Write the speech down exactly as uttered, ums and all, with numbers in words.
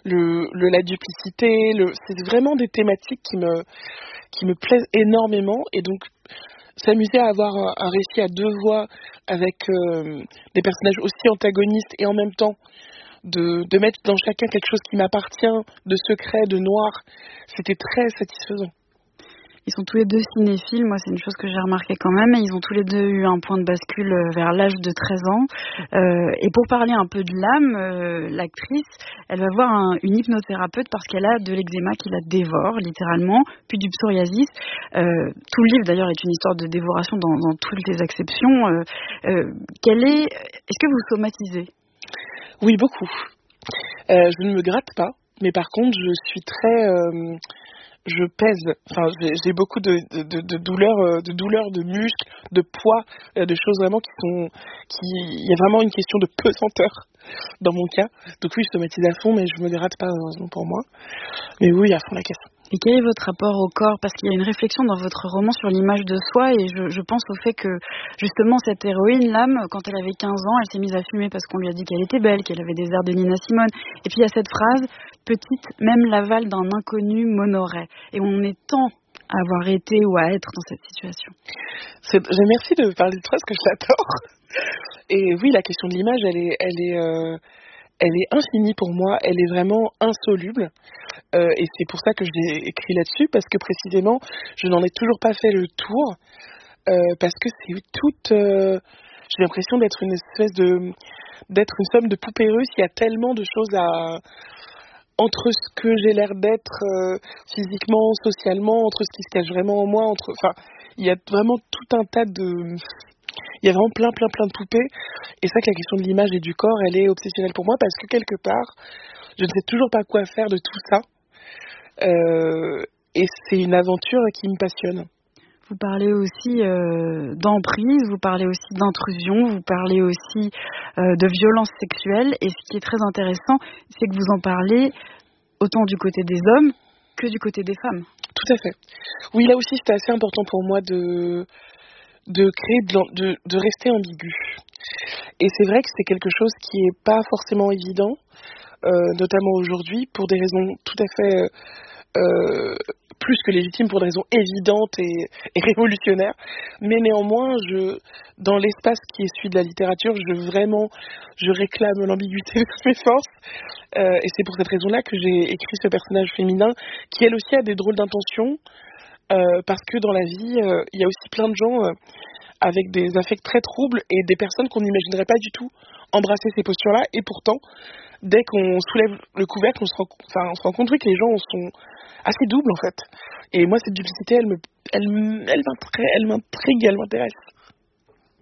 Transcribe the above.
le, le la duplicité, le, c'est vraiment des thématiques qui me, qui me plaisent énormément. Et donc, s'amuser à avoir un, un récit à deux voix avec euh, des personnages aussi antagonistes et en même temps de, de mettre dans chacun quelque chose qui m'appartient, de secret, de noir, c'était très satisfaisant. Ils sont tous les deux cinéphiles, moi c'est une chose que j'ai remarqué quand même, et ils ont tous les deux eu un point de bascule vers l'âge de treize ans. Euh, et pour parler un peu de l'âme, euh, l'actrice, elle va voir un, une hypnothérapeute parce qu'elle a de l'eczéma qui la dévore, littéralement, puis du psoriasis. Euh, tout le livre d'ailleurs est une histoire de dévoration dans, dans toutes les acceptions. Euh, euh, quelle est, est-ce que vous somatisez ? Oui, beaucoup. Euh, je ne me gratte pas, mais par contre je suis très... Euh, je pèse, enfin j'ai, j'ai beaucoup de, de, de douleurs, de douleurs de muscles, de poids, de choses vraiment qui sont, qui, il y a vraiment une question de pesanteur dans mon cas. Donc oui, je somatise à fond, mais je me gratte pas heureusement pour moi. Mais oui, à fond la question. Et quel est votre rapport au corps ? Parce qu'il y a une réflexion dans votre roman sur l'image de soi, et je, je pense au fait que, justement, cette héroïne, l'âme, quand elle avait quinze ans, elle s'est mise à fumer parce qu'on lui a dit qu'elle était belle, qu'elle avait des airs de Nina Simone. Et puis il y a cette phrase, petite, même l'aval d'un inconnu m'honorait. Et on est tant à avoir été ou à être dans cette situation. C'est, je merci de parler de ça parce que je l'adore. Et oui, la question de l'image, elle est, elle est, euh, elle est infinie pour moi. Elle est vraiment insoluble. Euh, et c'est pour ça que je l'ai écrit là-dessus, parce que précisément, je n'en ai toujours pas fait le tour, euh, parce que c'est toute... Euh, j'ai l'impression d'être une espèce de... d'être une somme de poupées russes. Il y a tellement de choses à... entre ce que j'ai l'air d'être euh, physiquement, socialement, entre ce qui se cache vraiment en moi, entre... Enfin, il y a vraiment tout un tas de... Il y a vraiment plein, plein, plein de poupées. Et c'est vrai que la question de l'image et du corps, elle est obsessionnelle pour moi, parce que quelque part, je ne sais toujours pas quoi faire de tout ça. Euh, et c'est une aventure qui me passionne. Vous parlez aussi euh, d'emprise, vous parlez aussi d'intrusion, vous parlez aussi euh, de violence sexuelle. Et ce qui est très intéressant, c'est que vous en parlez autant du côté des hommes que du côté des femmes. Tout à fait. Oui, là aussi, c'était assez important pour moi de, de créer, de, de, de rester ambigu. Et c'est vrai que c'est quelque chose qui n'est pas forcément évident, euh, notamment aujourd'hui, pour des raisons tout à fait... Euh, Euh, plus que légitime, pour des raisons évidentes et, et révolutionnaires, mais néanmoins, je, dans l'espace qui est celui de la littérature, je vraiment, je réclame l'ambiguïté de toutes mes forces, euh, et c'est pour cette raison-là que j'ai écrit ce personnage féminin, qui elle aussi a des drôles d'intentions, euh, parce que dans la vie, euh, il y a aussi plein de gens euh, avec des affects très troubles et des personnes qu'on n'imaginerait pas du tout embrasser ces postures-là, et pourtant, dès qu'on soulève le couvercle, on se rend, enfin, on se rend compte oui, que les gens sont assez doubles en fait. Et moi, cette duplicité, elle me, elle, elle m'intrigue, elle m'intrigue, elle m'intéresse.